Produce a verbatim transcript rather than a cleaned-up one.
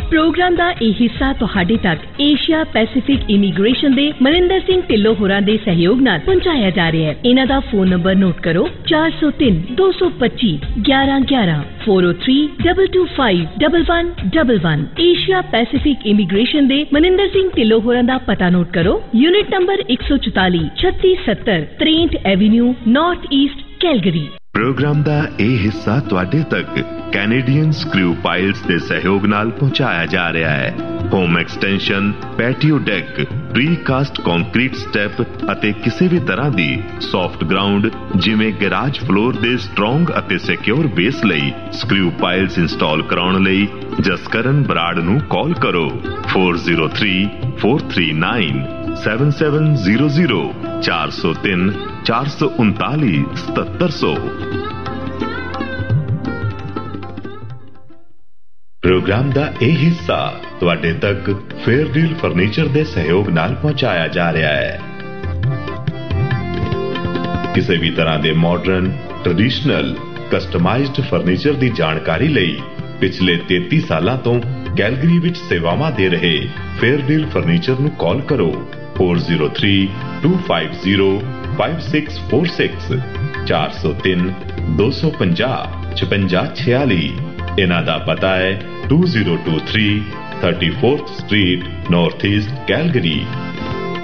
Programme का यह हिस्सा तुहाडे तक एशिया पैसिफिक इमीग्रेशन दे मनिंदर सिंह ढिल्लों होरां दे सहयोग नाल पहुंचाया जा रहा है। इन्हां दा फोन नंबर नोट करो चार सौ तीन दो सौ पच्ची ग्यारह ग्यारह four O three double two five double one double one. Asia Pacific immigration दे मनिंदर सिंह ढिल्लों होरां दा पता नोट करो यूनिट नंबर एक सौ चौताली छत्ती सत्तर त्रेंठ Avenue north east Calgary. Programme दा यह हिस्सा तुहाडे तक कैनेडियन स्क्रू पाइल्स के सहयोग नाल पहुंचाया जा रहा है। Home extension, patio deck, precast concrete step अते किसी भी तरह दी सॉफ्ट ग्राउंड जिवें गैराज फ्लोर दे स्ट्रोंग अते सिक्योर बेस लई स्क्रू पाइल्स इंस्टॉल कराउण लई जसकरण बराड़ नूं कॉल करो four zero three four three nine seven seven zero zero चार सौ तीन चार सौ उनताली सतहत्तर सौ। प्रोग्राम का यह हिस्सा तुहाडे तक फेयरडील फर्नीचर के सहयोग नाल पहुंचाया जा रहा है। किसी भी तरह के मॉडर्न, ट्रेडिशनल, कस्टमाइज्ड फर्नीचर की जानकारी लई पिछले तैंतीस सालों तो कैलगरी विच सेवावां दे रहे फेयरडील फर्नीचर नूं कॉल करो four zero three to five zero five six four six चार सौ तीन दो सौ पंजाह छपंजा छियाली। इन्हां दा पता है to zero to three thirty fourth street north east Calgary.